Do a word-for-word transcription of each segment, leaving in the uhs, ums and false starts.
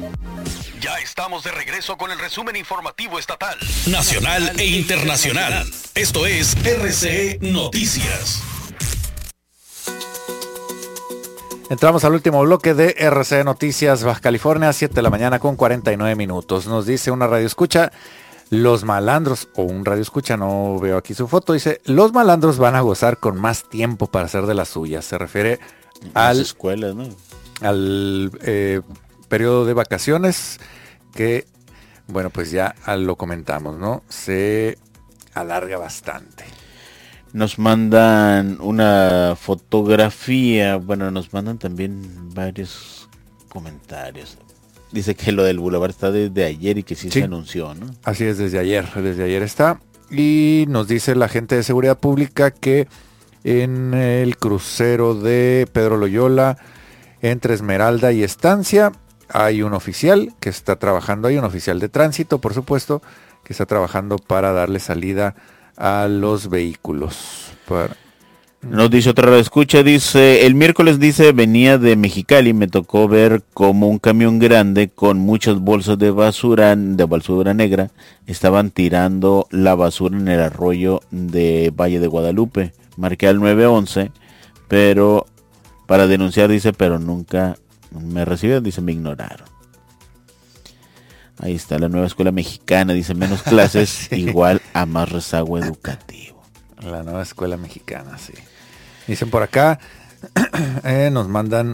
Ya estamos de regreso con el resumen informativo estatal, nacional e internacional. Esto es R C E Noticias. Entramos al último bloque de R C E Noticias Baja California, siete de la mañana con cuarenta y nueve minutos. Nos dice una radio escucha, los malandros, o un radio escucha, no veo aquí su foto, dice, los malandros van a gozar con más tiempo para hacer de las suyas. Se refiere a al, las escuelas, ¿no? al eh, periodo de vacaciones que, bueno, pues ya lo comentamos, ¿no? Se alarga bastante. Nos mandan una fotografía, bueno, nos mandan también varios comentarios. Dice que lo del Boulevard está desde ayer y que sí, sí se anunció, ¿no? Así es, desde ayer, desde ayer está. Y nos dice la gente de seguridad pública que en el crucero de Pedro Loyola, entre Esmeralda y Estancia, hay un oficial que está trabajando, hay un oficial de tránsito, por supuesto, que está trabajando para darle salida a los vehículos. Para... Nos dice otra escucha, dice, el miércoles dice, venía de Mexicali, me tocó ver como un camión grande con muchas bolsas de basura, de basura negra, estaban tirando la basura en el arroyo de Valle de Guadalupe. Marqué al nueve once, pero para denunciar, dice, pero nunca me recibieron, dice, me ignoraron. Ahí está la nueva escuela mexicana, dice, menos clases, sí. Igual a más rezago educativo. La nueva escuela mexicana, sí. Dicen por acá, eh, nos mandan,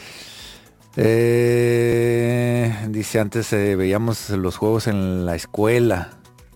eh, dice, antes eh, veíamos los juegos en la escuela.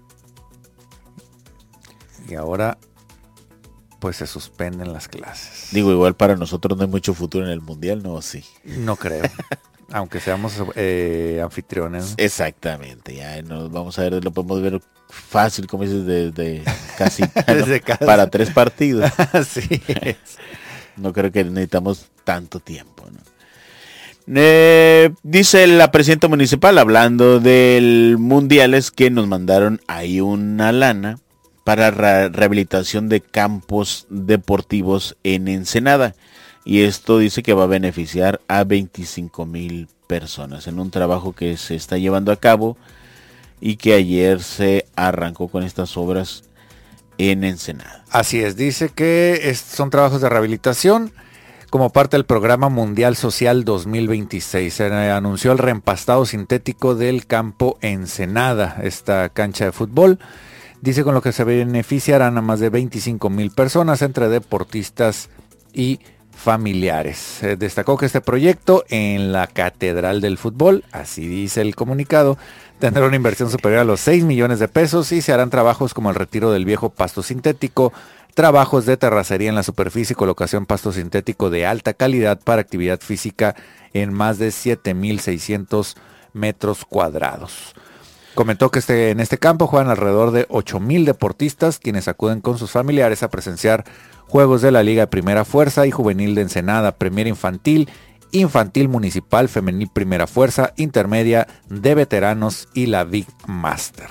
Y ahora, pues se suspenden las clases. Digo, igual para nosotros no hay mucho futuro en el mundial, ¿no? Sí. No creo. Aunque seamos eh, anfitriones. Exactamente, ya nos vamos a ver, lo podemos ver fácil, como dices, de, de casi desde ¿no? para tres partidos. Así es. No creo que necesitamos tanto tiempo, ¿no? Eh, dice la presidenta municipal, hablando del mundial, es que nos mandaron ahí una lana para re- rehabilitación de campos deportivos en Ensenada. Y esto dice que va a beneficiar a veinticinco mil personas en un trabajo que se está llevando a cabo y que ayer se arrancó con estas obras en Ensenada. Así es, dice que es, son trabajos de rehabilitación como parte del Programa Mundial Social dos mil veintiséis. Se anunció el reempastado sintético del campo Ensenada, esta cancha de fútbol. Dice con lo que se beneficiarán a más de veinticinco mil personas entre deportistas y familiares. Eh, destacó que este proyecto en la Catedral del Fútbol, así dice el comunicado, tendrá una inversión superior a los seis millones de pesos y se harán trabajos como el retiro del viejo pasto sintético, trabajos de terracería en la superficie y colocación pasto sintético de alta calidad para actividad física en más de siete mil seiscientos metros cuadrados. Comentó que este, en este campo juegan alrededor de ocho mil deportistas, quienes acuden con sus familiares a presenciar juegos de la Liga de Primera Fuerza y Juvenil de Ensenada, Premier Infantil, Infantil Municipal, Femenil Primera Fuerza, Intermedia, de Veteranos y la Big Master.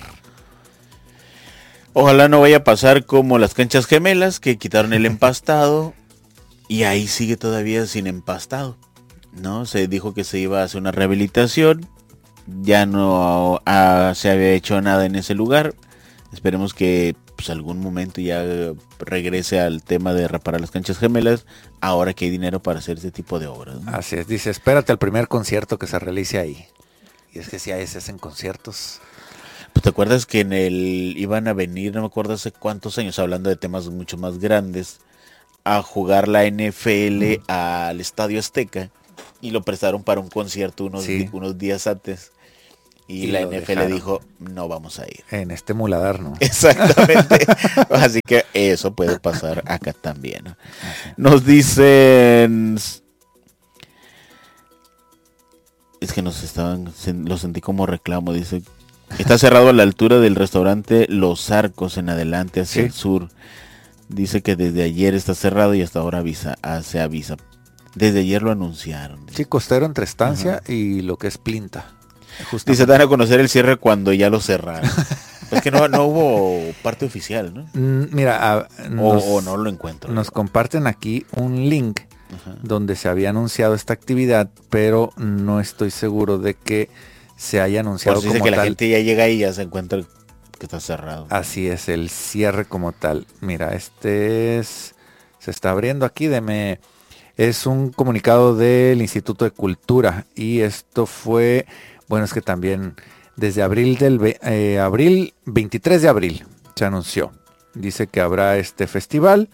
Ojalá no vaya a pasar como las canchas gemelas, que quitaron el empastado y ahí sigue todavía sin empastado, ¿no? Se dijo que se iba a hacer una rehabilitación, ya no ah, se había hecho nada en ese lugar. Esperemos que pues algún momento ya regrese al tema de reparar las canchas gemelas, ahora que hay dinero para hacer este tipo de obras, ¿no? Así es, dice, espérate al primer concierto que se realice ahí. Y es que si hay se hacen conciertos. Pues te acuerdas que en el iban a venir, no me acuerdo hace cuántos años, hablando de temas mucho más grandes, a jugar la N F L mm. al Estadio Azteca, y lo prestaron para un concierto unos, sí. unos días antes. Y, y la N F L dejaron. Dijo, no vamos a ir. En este muladar, ¿no? Exactamente. Así que eso puede pasar acá también, ¿no? Nos dicen... Es que nos estaban... Lo sentí como reclamo. Dice, está cerrado a la altura del restaurante Los Arcos en adelante hacia ¿sí? el sur. Dice que desde ayer está cerrado y hasta ahora avisa, ah, se avisa. Desde ayer lo anunciaron. Sí, costero entre Estancia uh-huh. y lo que es Plinta. Justamente. Dice, dan a conocer el cierre cuando ya lo cerraron. Es que no, no hubo parte oficial, ¿no? Mira, a, nos, o, o no lo encuentro. Nos comparten aquí un link uh-huh. donde se había anunciado esta actividad, pero no estoy seguro de que se haya anunciado como tal. que la gente ya llega y ya se encuentra que está cerrado. Así es, el cierre como tal. Mira, este es... Se está abriendo aquí, deme... Es un comunicado del Instituto de Cultura y esto fue... Bueno, es que también desde abril del... Eh, abril, veintitrés de abril se anunció. Dice que habrá este festival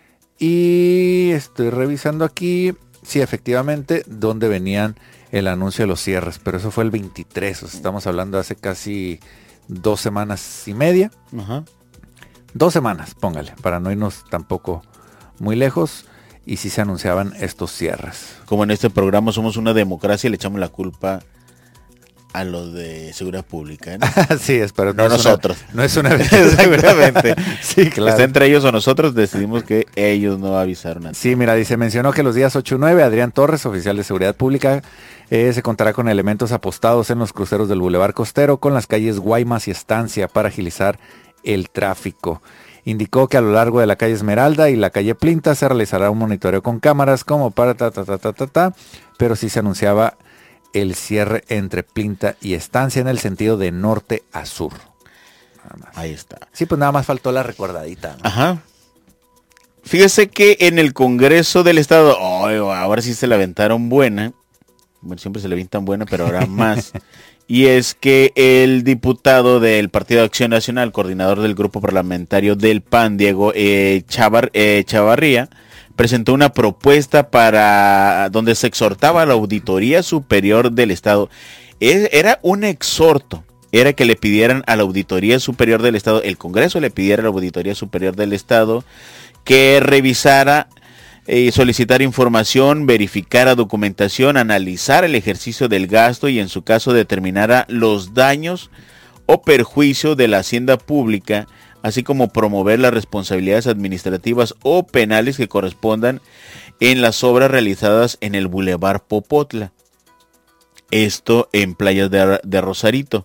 y estoy revisando aquí... Sí, efectivamente, donde venían el anuncio de los cierres, pero eso fue el veintitrés, o sea, estamos hablando de hace casi dos semanas y media. Ajá. Dos semanas, póngale, para no irnos tampoco muy lejos, y sí se anunciaban estos cierres. Como en este programa somos una democracia y le echamos la culpa a los de seguridad pública, ¿no? Sí, es, pero no, no nosotros. Es una, no es una seguramente. Sí, claro. Está entre ellos o nosotros, decidimos que ellos no avisaron antes. Sí, mira, dice, mencionó que los días ocho y nueve, Adrián Torres, oficial de seguridad pública, eh, se contará con elementos apostados en los cruceros del Boulevard Costero con las calles Guaymas y Estancia para agilizar el tráfico. Indicó que a lo largo de la calle Esmeralda y la calle Plinta se realizará un monitoreo con cámaras como para ta ta ta ta ta ta, pero sí se anunciaba el cierre entre Plinta y Estancia en el sentido de norte a sur. Ahí está. Sí, pues nada más faltó la recuerdadita, ¿no? Ajá. Fíjese que en el Congreso del Estado, oh, ahora sí se la aventaron buena. Bueno, siempre se le avientan buena, pero ahora más. Y es que el diputado del Partido de Acción Nacional, coordinador del grupo parlamentario del P A N, Diego eh, Chavar, eh, Chavarría, presentó una propuesta para donde se exhortaba a la Auditoría Superior del Estado. Era un exhorto, era que le pidieran a la Auditoría Superior del Estado, el Congreso le pidiera a la Auditoría Superior del Estado que revisara y eh, solicitar información, verificara documentación, analizara el ejercicio del gasto y en su caso determinara los daños o perjuicio de la hacienda pública, así como promover las responsabilidades administrativas o penales que correspondan en las obras realizadas en el Boulevard Popotla. Esto en Playas de, de Rosarito,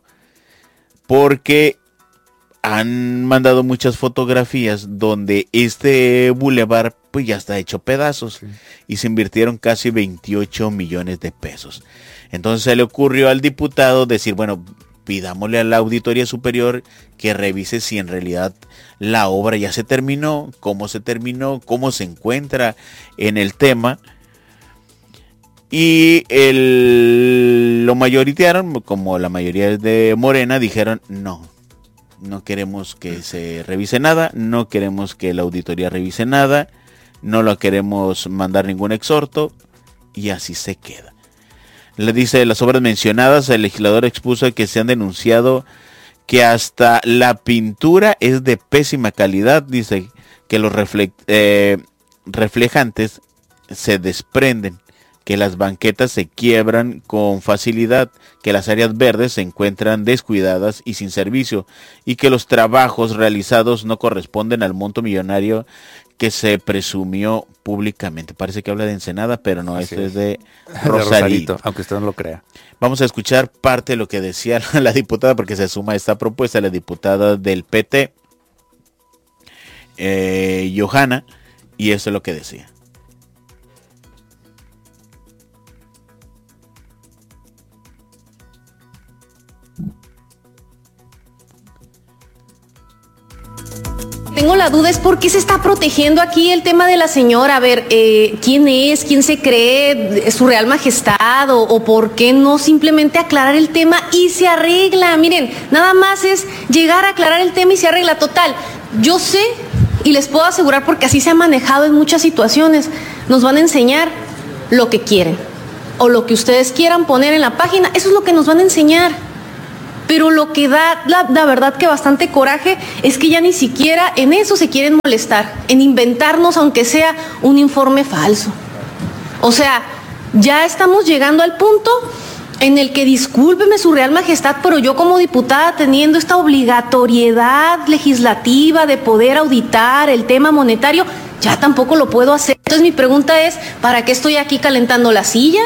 porque han mandado muchas fotografías donde este bulevar pues ya está hecho pedazos, sí, y se invirtieron casi veintiocho millones de pesos. Entonces se le ocurrió al diputado decir, bueno, pidámosle a la Auditoría Superior que revise si en realidad la obra ya se terminó, cómo se terminó, cómo se encuentra en el tema. Y el, lo mayoritearon, como la mayoría de Morena, dijeron no, no queremos que se revise nada, no queremos que la auditoría revise nada, no lo queremos mandar ningún exhorto, y así se queda. Le dice, las obras mencionadas, el legislador expuso que se han denunciado que hasta la pintura es de pésima calidad, dice que los refle eh, reflejantes se desprenden, que las banquetas se quiebran con facilidad, que las áreas verdes se encuentran descuidadas y sin servicio, y que los trabajos realizados no corresponden al monto millonario que se presumió públicamente. Parece que habla de Ensenada, pero no, esto es de Rosarito. De Rosarito, aunque usted no lo crea. Vamos a escuchar parte de lo que decía la diputada, porque se suma a esta propuesta la diputada del P T, eh, Johanna, y eso es lo que decía. Tengo la duda es por qué se está protegiendo aquí el tema de la señora. A ver, eh, ¿quién es? ¿Quién se cree? ¿Su real majestad? O, ¿O por qué no simplemente aclarar el tema y se arregla? Miren, nada más es llegar a aclarar el tema y se arregla. Total, yo sé y les puedo asegurar, porque así se ha manejado en muchas situaciones, nos van a enseñar lo que quieren o lo que ustedes quieran poner en la página. Eso es lo que nos van a enseñar. Pero lo que da la, la verdad que bastante coraje es que ya ni siquiera en eso se quieren molestar, en inventarnos aunque sea un informe falso. O sea, ya estamos llegando al punto en el que, discúlpeme su real majestad, pero yo como diputada, teniendo esta obligatoriedad legislativa de poder auditar el tema monetario, ya tampoco lo puedo hacer. Entonces mi pregunta es, ¿para qué estoy aquí calentando la silla?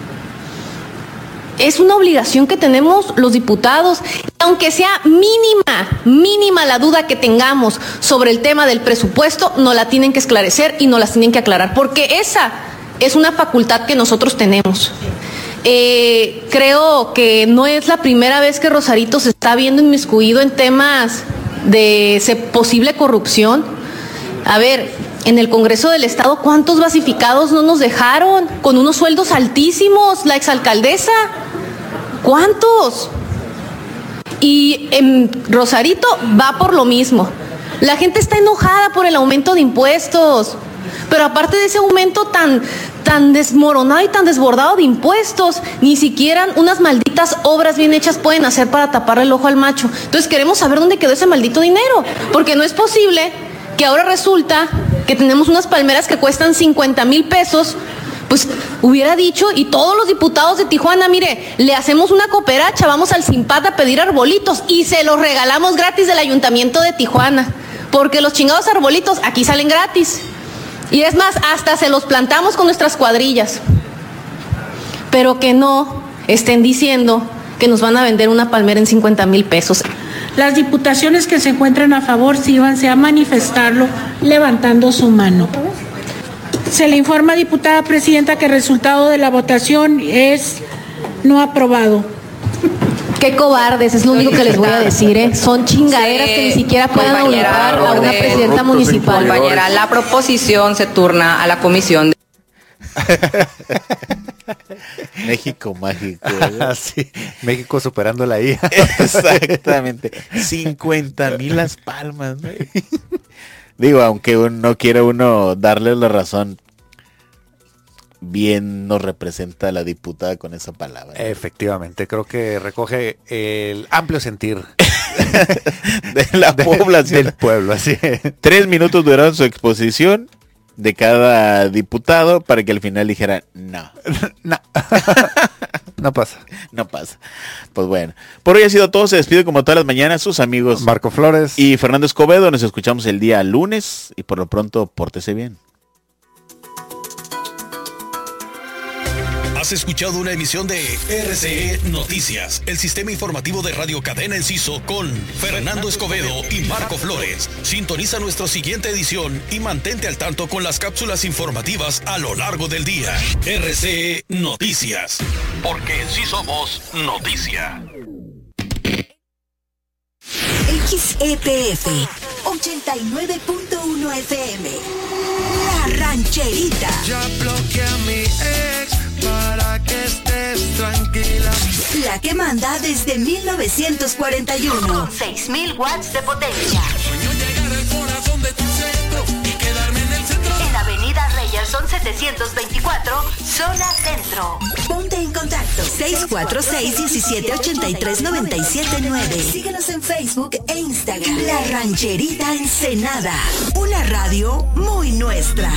Es una obligación que tenemos los diputados, aunque sea mínima, mínima la duda que tengamos sobre el tema del presupuesto, nos la tienen que esclarecer y nos las tienen que aclarar, porque esa es una facultad que nosotros tenemos. Eh, creo que no es la primera vez que Rosarito se está viendo inmiscuido en temas de se, posible corrupción. A ver, en el Congreso del Estado, ¿cuántos basificados no nos dejaron? Con unos sueldos altísimos, la exalcaldesa. ¿Cuántos? Y en Rosarito va por lo mismo. La gente está enojada por el aumento de impuestos. Pero aparte de ese aumento tan, tan desmoronado y tan desbordado de impuestos, ni siquiera unas malditas obras bien hechas pueden hacer para taparle el ojo al macho. Entonces queremos saber dónde quedó ese maldito dinero, porque no es posible que ahora resulta que tenemos unas palmeras que cuestan cincuenta mil pesos. Pues hubiera dicho, y todos los diputados de Tijuana, mire, le hacemos una cooperacha, vamos al Simpat a pedir arbolitos y se los regalamos gratis del Ayuntamiento de Tijuana, porque los chingados arbolitos aquí salen gratis. Y es más, hasta se los plantamos con nuestras cuadrillas. Pero que no estén diciendo que nos van a vender una palmera en cincuenta mil pesos. Las diputaciones que se encuentran a favor, síganse a manifestarlo levantando su mano. Se le informa, diputada presidenta, que el resultado de la votación es no aprobado. Qué cobardes, es lo único que les voy a decir, ¿eh? Son chingaderas sí, que ni siquiera puedan ubicar a una presidenta municipal. Compañera, la proposición se turna a la comisión. De... México mágico. Ah, sí. México superando la I A. Exactamente. cincuenta mil Las Palmas, ¿no? Digo, aunque uno, no quiera uno darle la razón, bien nos representa la diputada con esa palabra. Efectivamente, creo que recoge el amplio sentir de la de, población. Del pueblo, así. Tres minutos duraron su exposición de cada diputado para que al final dijera no. No. No pasa. No pasa. Pues bueno. Por hoy ha sido todo. Se despide como todas las mañanas sus amigos Marco Flores y Fernando Escobedo. Nos escuchamos el día lunes y por lo pronto pórtese bien. Has escuchado una emisión de R C E Noticias, el sistema informativo de Radio Cadena Enciso con Fernando Escobedo y Marco Flores. Sintoniza nuestra siguiente edición y mantente al tanto con las cápsulas informativas a lo largo del día. R C E Noticias, porque sí somos noticia. X E P F ochenta y nueve punto uno F M, La Rancherita. Ya bloqueé a mi ex para que estés tranquila. La que manda desde mil novecientos cuarenta y uno. Con seis mil watts de potencia. Sueño llegar al corazón de tu centro y quedarme en el centro. En Avenida Reyerson setecientos veinticuatro, zona centro. Ponte en contacto seis cuatro seis, uno siete ocho tres, nueve siete nueve. Síguenos en Facebook e Instagram. La Rancherita Ensenada. Una radio muy nuestra.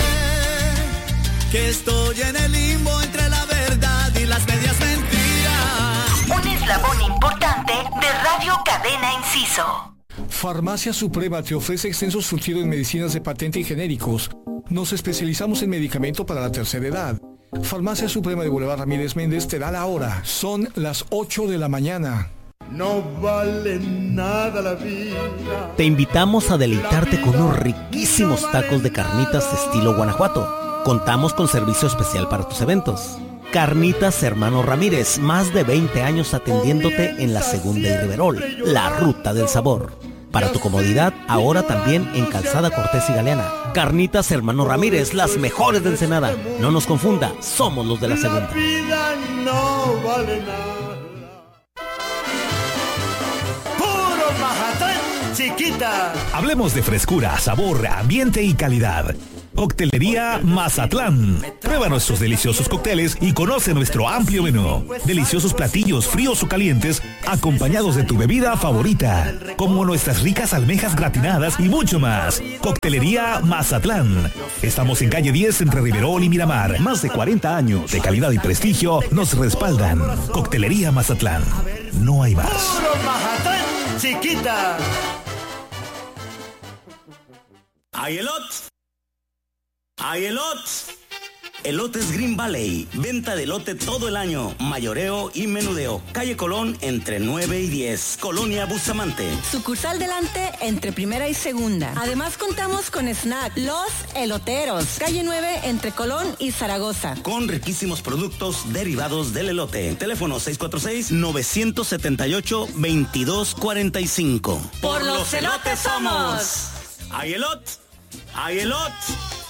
Que estoy en el limbo entre la verdad y las medias mentiras. Un eslabón importante de Radio Cadena Enciso. Farmacia Suprema te ofrece extenso surtido en medicinas de patente y genéricos. Nos especializamos en medicamento para la tercera edad. Farmacia Suprema de Boulevard Ramírez Méndez te da la hora. Son las ocho de la mañana. No vale nada la vida. Te invitamos a deleitarte con unos riquísimos tacos de carnitas estilo Guanajuato. Contamos con servicio especial para tus eventos. Carnitas Hermano Ramírez, más de veinte años atendiéndote en la Segunda y Riverol, la ruta del sabor. Para tu comodidad, ahora también en Calzada Cortés y Galeana. Carnitas Hermano Ramírez, las mejores de Ensenada. No nos confunda, somos los de la Segunda. La vida no vale nada. Puro Mazatlán, chiquita. Hablemos de frescura, sabor, ambiente y calidad. Coctelería Mazatlán. Prueba nuestros deliciosos cócteles y conoce nuestro amplio menú. Deliciosos platillos fríos o calientes acompañados de tu bebida favorita, como nuestras ricas almejas gratinadas y mucho más. Coctelería Mazatlán. Estamos en calle diez entre Riverol y Miramar. Más de cuarenta años de calidad y prestigio nos respaldan. Coctelería Mazatlán. No hay más. Puro Mazatlán, chiquita. ¡Ay, elot! ¡Ay, elot! Elotes Green Valley. Venta de elote todo el año. Mayoreo y menudeo. Calle Colón entre nueve y diez. Colonia Bustamante. Sucursal delante entre primera y segunda. Además contamos con snack Los Eloteros. Calle nueve entre Colón y Zaragoza. Con riquísimos productos derivados del elote. Teléfono seis cuatro seis, nueve siete ocho, dos dos cuatro cinco. Por los elotes somos. ¡Hay elot! ¡Hay elot!